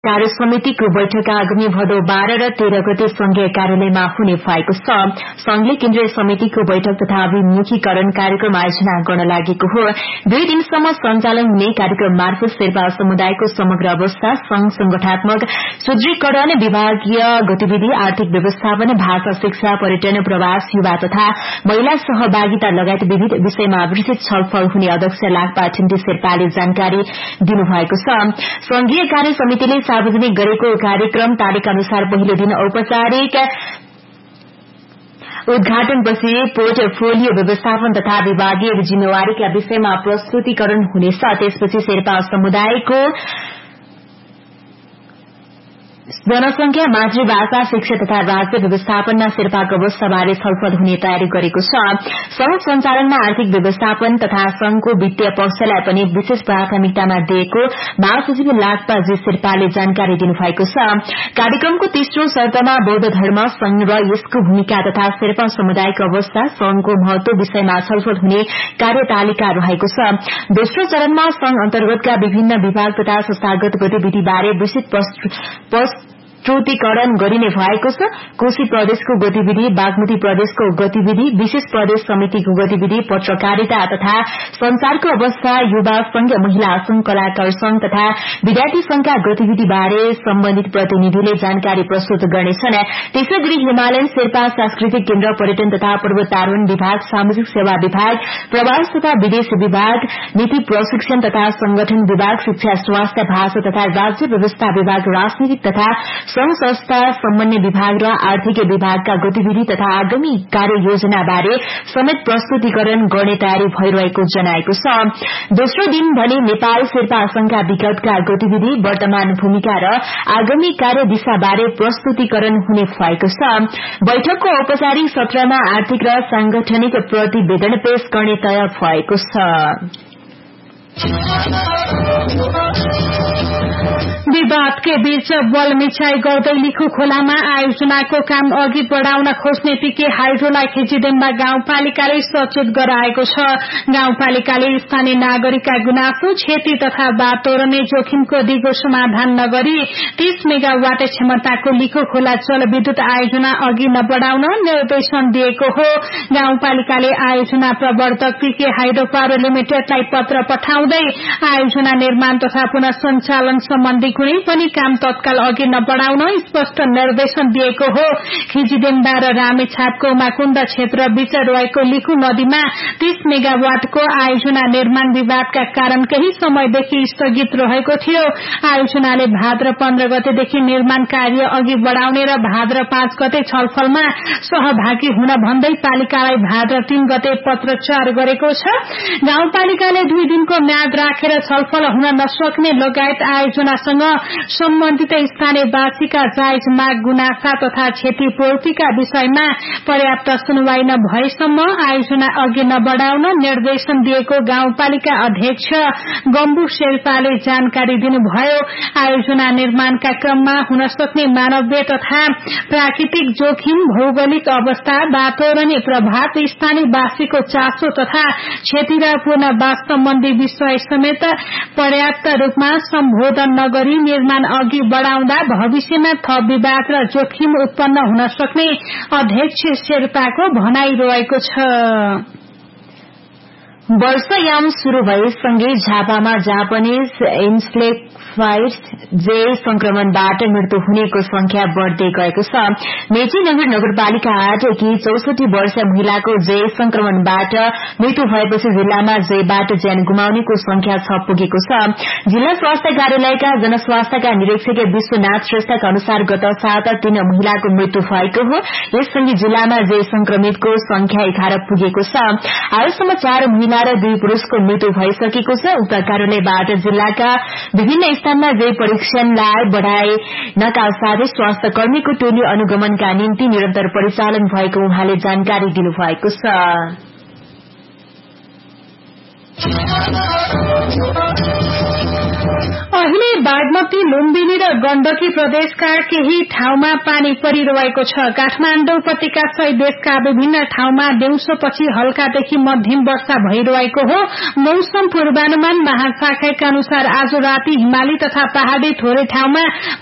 कार्य समितिको बैठक आगामी भदौ 12 र 13 गते संघीय कार्यालयमा हुने भएको छ। संघले केन्द्रीय समितिको बैठक तथा अभिमुखीकरण कार्यक्रम आयोजना गर्न लागेको हो। 2 दिनसम्म सञ्चालन हुने कार्यक्रम मार्फत शेर्पा समुदायको समग्र अवस्था, संघ संगठनात्मक सुदृढीकरण, विभागीय गतिविधि, आर्थिक व्यवस्थापन, भाषा, शिक्षा, पर्यटन, प्रवास, युवा तथा महिला सहभागिता लगायत विविध विषयमा विस्तृत छलफल हुने अध्यक्ष लाक्पा छिन्ते शेर्पाले जानकारी दिनुभएको छ। संघीय कार्य समितिले सार्वजनिक गरेको कार्यक्रम तालिका अनुसार पहिलो दिन औपचारिक उद्घाटनपछि पोर्टफोलियो व्यवस्थापन तथा विभागीय जिम्मेवारीका विषयमा प्रस्तुतिकरण हुनेछ। त्यसपछि शेर्पा समुदायको जनसंख्या, मातृभाषा, शिक्षा तथा राज्य व्यवस्थापनमा शेर्पाको अवस्थाबारे छलफल हुने तयारी गरेको छ। संघ सञ्चालनमा आर्थिक व्यवस्थापन तथा संघको वित्तीय पक्षलाई पनि विशेष प्राथमिकतामा दिएको महासचिव लाक्पा जी शेर्पाले जानकारी दिनुभएको छ। कार्यक्रमको तेस्रो शर्तमा बौद्ध धर्म, संघ र यसको भूमिका तथा शेर्पा समुदायको अवस्था, संघको महत्व विषयमा छलफल हुने कार्यतालिका रहेको छ। दोस्रो चरणमा संघ अन्तर्गतका विभिन्न विभाग तथा संस्थागत गतिविधिबारे विस्तृत प्रस्तुतिकरण गरिने भएको छ। कोशी प्रदेशको गतिविधि, बागमती प्रदेशको गतिविधि, विशेष प्रदेश समितिको गतिविधि, पत्रकारिता तथा संचारको अवस्था, युवा संघ, महिला संघ, कलाकार संघ तथा विद्यार्थी संघका गतिविधिबारे सम्बन्धित प्रतिनिधिले जानकारी प्रस्तुत गर्नेछन्। त्यसैगरी हिमालयन शेर्पा सांस्कृतिक केन्द्र, पर्यटन तथा पर्वतारोहण विभाग, सामाजिक सेवा विभाग, प्रवास तथा विदेश विभाग, नीति प्रशिक्षण तथा संगठन विभाग, शिक्षा, स्वास्थ्य, भाषा तथा राज्य व्यवस्था विभाग, राजनीतिक तथा संघ संस्था समन्वय विभाग र आर्थिक विभागका गतिविधि तथा आगामी कार्य योजनाबारे समेत प्रस्तुतिकरण गर्ने तयारी भइरहेको जनाएको छ। दोस्रो दिन भने नेपाल शेर्पा संघका विगतका गतिविधि, वर्तमान भूमिका र आगामी कार्य दिशाबारे प्रस्तुतिकरण हुने भएको छ। बैठकको औपचारिक सत्रमा आर्थिक र सांगठनिक प्रतिवेदन पेश गर्ने तय भएको छ। विवाद के बीच बल मिछाई गर्दै लिखु खोलामा आयोजनाको काम अघि बढ़ाउन खोज्ने पिके हाइड्रोलाई खिचिदेम्बा गाउँपालिकाले सचेत गराएको छ। गाउँपालिकाले स्थानीय नागरिकका गुनासो, क्षति तथा वातावरणीय जोखिमको दिगो समाधान नगरी 30 मेगावाट क्षमताको लिखु खोला जलविद्युत आयोजना अघि नबढ़ाउन निर्देशन दिएको हो। गाउँपालिकाले आयोजना प्रवर्तक पिके हाइड्रो पावर लिमिटेडलाई पत्र पठाउँदै आयोजना निर्माण तथा पुनः सञ्चालन सम्बन्धी कुनै पनि काम तत्काल अघि नबढ़ाउन स्पष्ट निर्देशन दिएको हो। खिचिदेम्बा र रामेछापको माकुण्ड क्षेत्र बीच रहेको लिखु नदीमा 30 मेगावाटको आयोजना निर्माण विवादका कारण केही समयदेखि स्थगित रहेको थियो। आयोजनाले भाद्र 15 गतेदेखि निर्माण कार्य अघि बढ़ाउने र भाद्र 5 गते छलफलमा सहभागी हुन भन्दै पालिकालाई भाद्र 3 गते पत्रचार गरेको छ। गाउँपालिकाले 2 दिनको म्याद राखेर छलफल हुन नसक्ने लगायत आयोजनासँग सम्बन्धित स्थानीयवासीका जायज माग, गुनासा तथा क्षतिपूर्तिका विषयमा पर्याप्त सुनवाई नभएसम्म आयोजना अघि नबढ़ाउन निर्देशन दिएको गाउँपालिका अध्यक्ष गम्बु शेर्पाले जानकारी दिनुभयो। आयोजना निर्माणका क्रममा हुन सक्ने मानवीय तथा प्राकृतिक जोखिम, भौगोलिक अवस्था, वातावरणीय प्रभाव, स्थानीयवासीको चासो तथा क्षति र पुनर्वास सम्बन्धी विषय समेत पर्याप्त रूपमा सम्बोधन नगरी निर्माण अघि बढ़ाउँदा भविष्यमा थप विवाद र जोखिम उत्पन्न हुन सक्ने अध्यक्ष शेर्पाको भनाइरहेको छ। वर्षायाम शुरू भएसँगै झापामा जापानिज इन्सेफ्लाइटिस जे संक्रमणबाट मृत्यु हुनेको संख्या बढ़दै गएको छ। मेची नगर नगरपालिका 8 की 64 वर्षीय महिलाको जे संक्रमणबाट मृत्यु भएपछि जिल्लामा जेबाट ज्यान गुमाउनेको संख्या 6 पुगेको छ। जिल्ला स्वास्थ्य कार्यालयका जनस्वास्थ्यका निरीक्षक विश्वनाथ श्रेष्ठका अनुसार गत सात 3 महिलाको मृत्यु भएको हो। यससँगै जिल्लामा जे संक्रमितको संख्या 11 पुगेको छ। आजसम्म 4 महिला र 2 पुरूषको मृत्यु भइसकेको छ। उक्त कार्यालयबाट जिल्लाका विभिन्न स्थानमा जे परीक्षणलाई बढ़ाइनका साथै स्वास्थ्य कर्मीको टोली अनुगमनका निम्ति निरन्तर परिचालन भएको उहाँले जानकारी दिनुभएको छ। अहिले बागमती, लुम्बिनी र गण्डकी प्रदेशका केही ठाउँमा पानी परिरहेको छ। काठमाडौँ उपत्यका सहित देशका विभिन्न ठाउँमा दिउँसोपछि हल्कादेखि मध्यम वर्षा भइरहेको हो। मौसम पूर्वानुमान महाशाखाका अनुसार आज राति हिमाली तथा पहाड़ी थोरै ठाउँमा